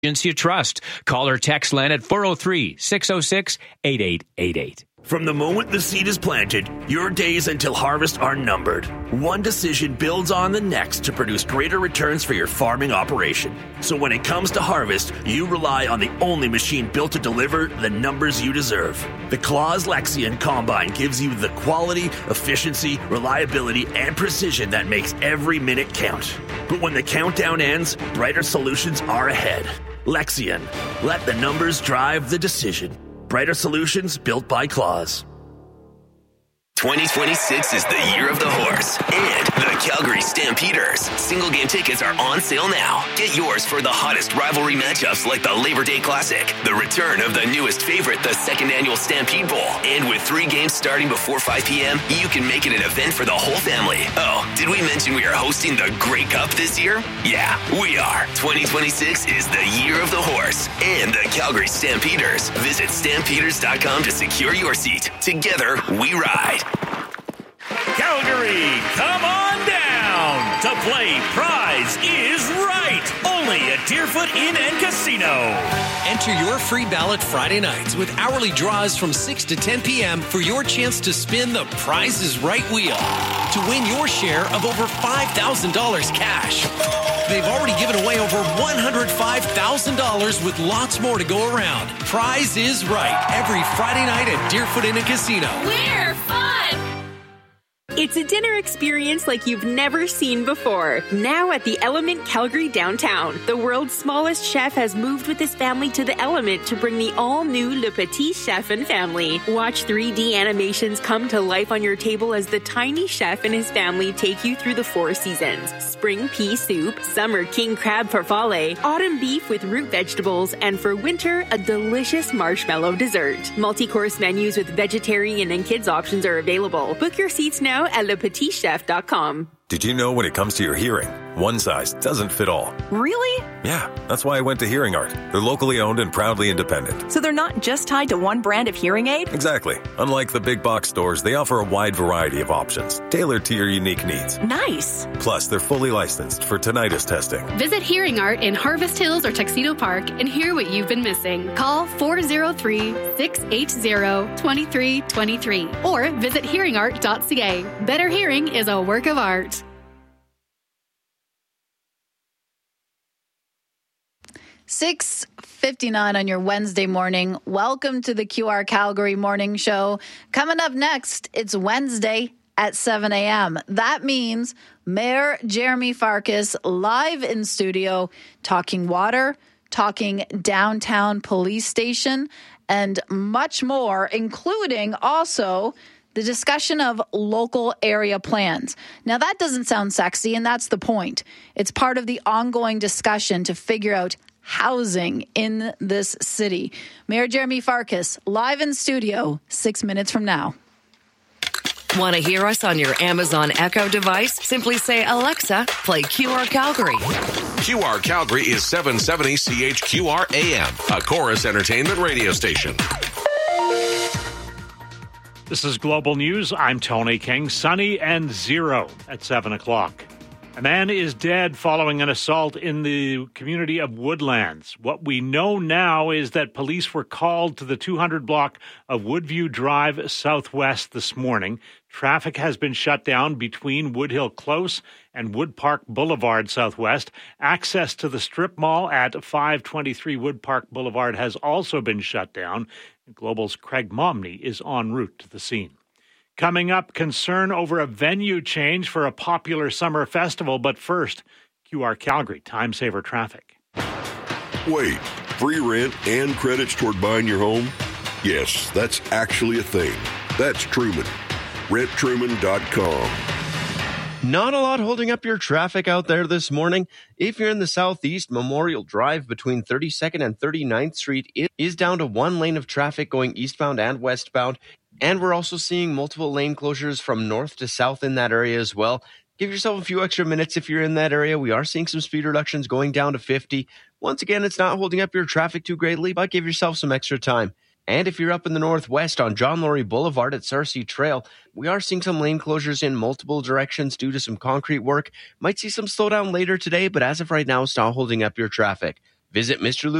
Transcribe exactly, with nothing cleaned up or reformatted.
You trust. Call or text Len at four oh three, six oh six, eight eight eight eight. From the moment the seed is planted, your days until harvest are numbered. One decision builds on the next to produce greater returns for your farming operation. So when it comes to harvest, you rely on the only machine built to deliver the numbers you deserve. The Claas Lexion Combine gives you the quality, efficiency, reliability, and precision that makes every minute count. But when the countdown ends, brighter solutions are ahead. Lexion. Let the numbers drive the decision. Brighter solutions built by Claas. twenty twenty-six is the year of the horse and the Calgary Stampeders. Single game tickets are on sale now. Get yours for the hottest rivalry matchups like the Labor Day Classic, the return of the newest favorite, the second annual Stampede Bowl. And with three games starting before five p.m., you can make it an event for the whole family. Oh, did we mention we are hosting the Grey Cup this year? Yeah, we are. twenty twenty-six is the year of the horse and the Calgary Stampeders. Visit stampeders dot com to secure your seat. Together, we ride. Calgary, come on down to play Prize is Right, only at Deerfoot Inn and Casino. Enter your free ballot Friday nights with hourly draws from six to ten p.m. for your chance to spin the Prize is Right wheel to win your share of over five thousand dollars cash. They've already given away over one hundred five thousand dollars with lots more to go around. Prize is Right, every Friday night at Deerfoot Inn and Casino. We're fun! It's a dinner experience like you've never seen before. Now at the Element Calgary downtown, the world's smallest chef has moved with his family to the Element to bring the all-new Le Petit Chef and family. Watch three D animations come to life on your table as the tiny chef and his family take you through the four seasons. Spring pea soup, summer king crab farfalle, autumn beef with root vegetables, and for winter, a delicious marshmallow dessert. Multi-course menus with vegetarian and kids options are available. Book your seats now at le petit chef dot com. Did you know when it comes to your hearing, one size doesn't fit all? Really? Yeah, that's why I went to Hearing Art. They're locally owned and proudly independent. So they're not just tied to one brand of hearing aid? Exactly. Unlike the big box stores, they offer a wide variety of options, tailored to your unique needs. Nice. Plus, they're fully licensed for tinnitus testing. Visit Hearing Art in Harvest Hills or Tuxedo Park and hear what you've been missing. Call four oh three, six eight zero, two three two three or visit hearing art dot c a. Better hearing is a work of art. six fifty-nine on your Wednesday morning. Welcome to the Q R Calgary Morning Show. Coming up next, it's Wednesday at seven a.m. That means Mayor Jeremy Farkas live in studio talking water, talking downtown police station, and much more, including also the discussion of local area plans. Now, that doesn't sound sexy, and that's the point. It's part of the ongoing discussion to figure out housing in this city. Mayor Jeremy Farkas, live in studio, six minutes from now. Want to hear us on your Amazon Echo device? Simply say, Alexa, play Q R Calgary. Q R Calgary is seven seventy C H Q R A M, a Chorus Entertainment radio station. This is Global News. I'm Tony King. Sunny and zero at seven o'clock. A man is dead following an assault in the community of Woodlands. What we know now is that police were called to the two hundred block of Woodview Drive Southwest this morning. Traffic has been shut down between Woodhill Close and Wood Park Boulevard Southwest. Access to the strip mall at five twenty-three Wood Park Boulevard has also been shut down. Global's Craig Momney is en route to the scene. Coming up, concern over a venue change for a popular summer festival. But first, Q R Calgary Time Saver Traffic. Wait, free rent and credits toward buying your home? Yes, that's actually a thing. That's Truman. rent truman dot com. Not a lot holding up your traffic out there this morning. If you're in the southeast, Memorial Drive between thirty-second and thirty-ninth Street is down to one lane of traffic going eastbound and westbound. And we're also seeing multiple lane closures from north to south in that area as well. Give yourself a few extra minutes if you're in that area. We are seeing some speed reductions going down to fifty. Once again, it's not holding up your traffic too greatly, but give yourself some extra time. And if you're up in the northwest on John Laurie Boulevard at Sarcee Trail, we are seeing some lane closures in multiple directions due to some concrete work. Might see some slowdown later today, but as of right now, it's not holding up your traffic. Visit Mister